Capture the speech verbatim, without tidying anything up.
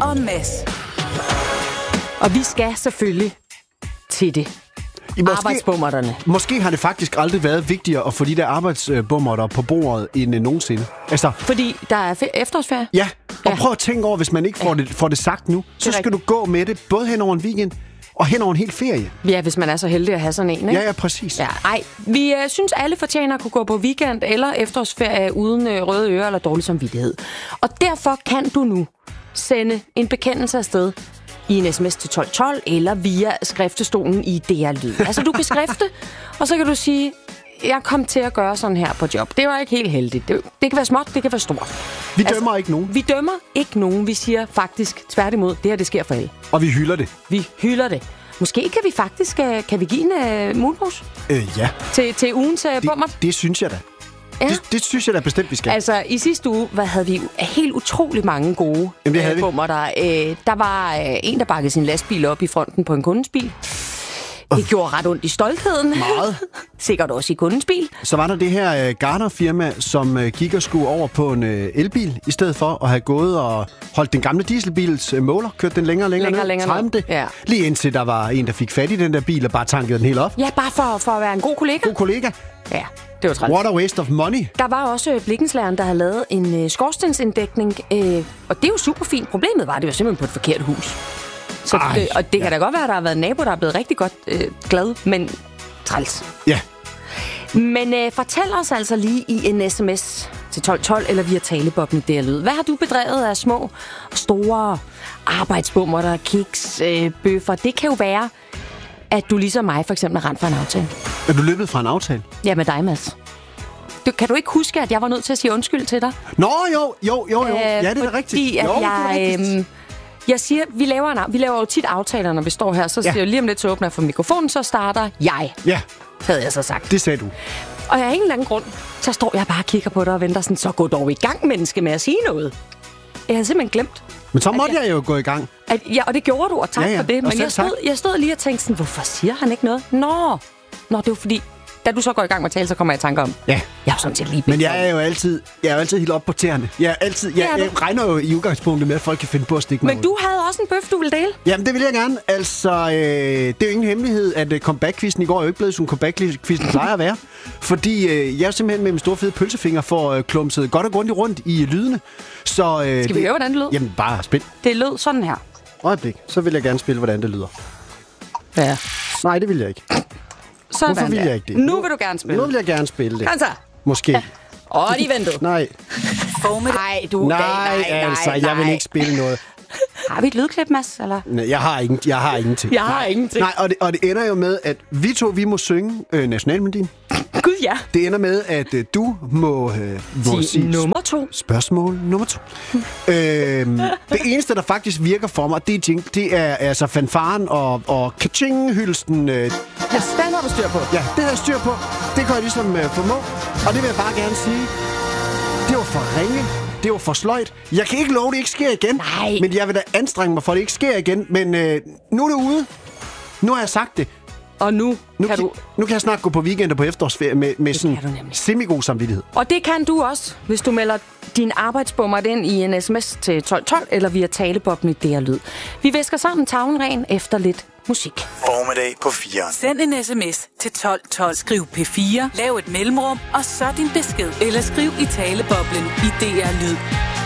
og Mads. Og vi skal selvfølgelig til det. Måske, Arbejdsbummerterne. Måske har det faktisk aldrig været vigtigere at få de der arbejdsbummerter på bordet end nogensinde. Altså, Fordi der er fe- efterårsferie. ja, og Ja. prøv at tænke over, hvis man ikke får, ja. det, får det sagt nu, så skal rigtigt. du gå med det både hen over en weekend og hen over en hel ferie. Ja, hvis man er så heldig at have sådan en, ikke? Ja, ja, præcis. Ja, ej, vi øh, synes, alle fortjener at kunne gå på weekend eller efterårsferie uden øh, røde ører eller dårlig samvittighed. Og derfor kan du nu sende en bekendelse afsted i en sms til tolv tolv eller via skriftestolen i D R Lyd. Altså, du kan skrifte, og så kan du sige, jeg kom til at gøre sådan her på job. Det var ikke helt heldigt. Det, det kan være småt, det kan være stort. Vi dømmer ikke nogen. Vi dømmer ikke nogen. Vi siger faktisk tværtimod, det her det sker for alle. Og vi hylder det. Vi hylder det. Måske kan vi faktisk uh, kan vi give en uh, moonpose Øh, ja, til, til ugens uh, bummert. det, det synes jeg da. Ja. Det, det synes jeg da bestemt, vi skal. Altså, i sidste uge hvad havde vi helt utrolig mange gode Jamen, det havde vi. bummer der. Øh, der var øh, en, der bakkede sin lastbil op i fronten på en kundens bil. Det gjorde ret ondt i stoltheden. Meget. Sikkert også i kundens bil. Så var der det her uh, Gartner-firma, som uh, gik og skulle over på en uh, elbil, i stedet for at have gået og holdt den gamle dieselbils uh, måler, kørt den længere og længere, Længere, ned, længere timet ned. det, Ja. lige indtil der var en, der fik fat i den der bil og bare tankede den helt op. Ja, bare for, for at være en god kollega. God kollega. Ja, det var træls. What a waste of money. Der var også blikkenslageren, der havde lavet en øh, skorstensinddækning, øh, og det er jo super fint. Problemet var, at det var simpelthen på et forkert hus. Så, Ej, øh, og det ja. kan da godt være, at der har været en nabo, der er blevet rigtig godt øh, glad, men træls. Ja. Men øh, fortæl os altså lige i en sms til tolv tolv eller via talebobben der lyd. Hvad har du bedrevet af små og store arbejdsbummer, kiks, øh, bøffer? Det kan jo være, at du ligesom mig for eksempel er rendt fra en aftale. Er du løbet fra en aftale? Ja, med dig, Mads. Du, kan du ikke huske, at jeg var nødt til at sige undskyld til dig? Nå, jo, jo, jo, jo. Øh, Ja, det er da fordi rigtigt. At Jo, det er jeg, rigtigt. øhm, jeg siger, vi laver, en, vi laver jo tit aftaler, når vi står her. Så Ja. siger jeg lige om lidt, så åbner jeg for mikrofonen, så starter jeg, Ja, havde jeg så sagt. det sagde du. Og af en eller anden grund, så står jeg bare og kigger på dig og venter sådan, så gå dog i gang, menneske, med at sige noget. Jeg havde simpelthen glemt. Men så måtte jeg- jeg jo gå i gang. At, ja, og det gjorde du, og tak Ja, ja. for det. Og Men selv jeg stod, tak. jeg stod lige og tænkte sådan, hvorfor siger han ikke noget? Nå, Nå det var fordi, da du så går i gang med at tale, så kommer jeg i tanke om, Ja. jeg er jo sådan set lige Men jeg er jo altid, jeg er jo altid helt op på tæerne. Jeg, er altid, jeg, Det er jeg regner jo i udgangspunktet med, at folk kan finde på at stikke mig Men ud. du havde også en bøf, du ville dele. Jamen, det vil jeg gerne. Altså, øh, det er jo ingen hemmelighed, at uh, comeback-quizzen i går er jo ikke blevet, som comeback-quizzen plejer at være. Fordi øh, jeg er simpelthen med min store fede pølsefinger får øh, klumset godt og grundigt rundt i lydene. Så, øh, Skal vi høre, hvordan det lød? Jamen, bare spil. Det lød sådan her. Øjeblik, så vil jeg gerne spille, hvordan det lyder. Ja. Nej, det vil jeg ikke. Sådan Hvorfor vil der. jeg ikke det? Nu vil du gerne spille. Nu vil jeg gerne spille det. Kom så. Måske. Åh, oh, lige vent du. Nej, Formiddag. Nej, du. nej, nej, altså, nej, jeg vil nej. ikke spille noget. Har vi et lydklip, Mads? Eller? Nej, Jeg har, ingen, jeg har ingenting. Jeg har ingenting. Nej, og det, og det ender jo med, at vi to, vi må synge øh, nationalmelodien. Gud, ja. Det ender med, at øh, du må, øh, må Sig sige nummer to. spørgsmål nummer to. øhm, det eneste, der faktisk virker for mig, det er, jing, det er altså fanfaren og, og kaching-hylsten. Øh, Ja, den har du styr på. ja, det har jeg styr på. Det kan jeg ligesom øh, formå. Og det vil jeg bare gerne sige. Det var for ringe. Det var for sløjt. Jeg kan ikke love, at det ikke sker igen. Nej. Men jeg vil da anstrenge mig for, at det ikke sker igen. Men øh, nu er det ude. Nu har jeg sagt det. Og nu, Nu kan kan, du... nu kan jeg snart gå på weekend og på efterårsferie med, med sådan kan du nemlig. semi-god samvittighed. Og det kan du også, hvis du melder din arbejdsbummer ind i en sms til tolv tolv eller via talebobben i D R Lyd. Vi væsker sammen tavlen ren efter lidt musik. Formiddag på fire. Send en sms til tolv tolv. Skriv P fire, lav et mellemrum, og så din besked. Eller skriv i taleboblen i D R Lyd.